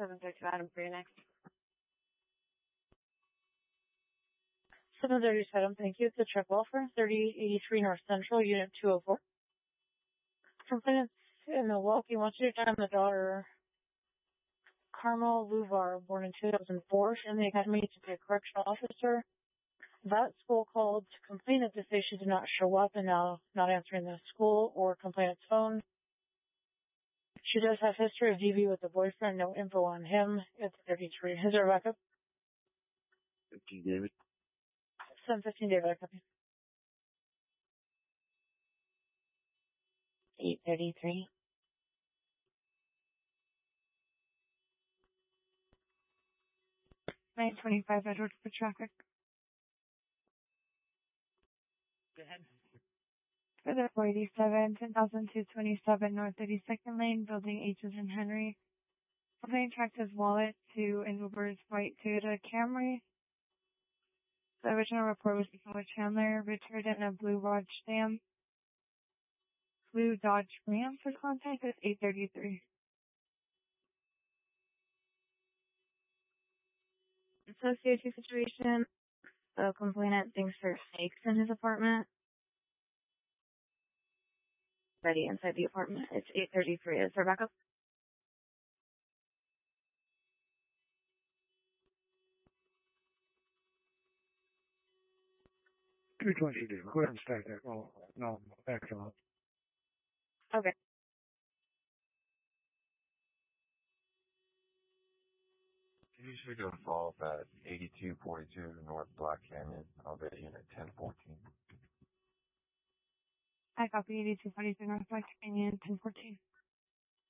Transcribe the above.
732 Adam for you next. 730 Adam, thank you. It's a truck welfare, 3083 North Central, Unit 204. Complainants in Milwaukee wants you to time the daughter, Carmel Luvar, born in 2004, in the academy to be a correctional officer. That school called to complainant to say she did not show up and now not answering the school or complainant's phone. She does have history of DV with a boyfriend, no info on him. It's 33. Is there a backup? 15 David. 715 David, I copy. 833. $925 Edward for traffic. Go ahead. For the 487, 10,227 North 32nd Lane, Building H is in Henry. Complainant tracked his wallet to an Uber's white Toyota Camry. The original report was taken with Chandler, Richard, and a blue Dodge Ram for contact is 833. Association situation. The complainant thinks there are snakes in his apartment. Ready inside the apartment. It's 833. Is there backup? 320 David. Go ahead and start that. Oh, no, excellent. Okay. You should go follow up at 8242 North Black Canyon. I'll be at unit 1014. I copy 8242 North Black Canyon 1014.